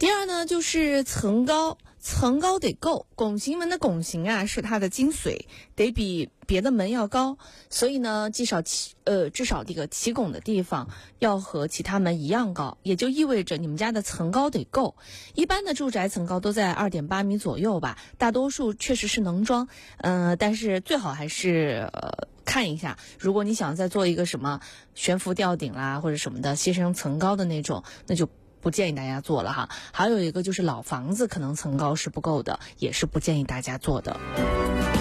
第二呢，就是层高得够，拱形门的拱形啊是它的精髓，得比别的门要高，所以呢，至少这个起拱的地方要和其他门一样高，也就意味着你们家的层高得够。一般的住宅层高都在2.8米左右吧，大多数确实是能装，但是最好还是看一下，如果你想再做一个什么悬浮吊顶啦或者什么的，牺牲层高的那种，那就不建议大家做了哈。还有一个就是老房子可能层高是不够的，也是不建议大家做的。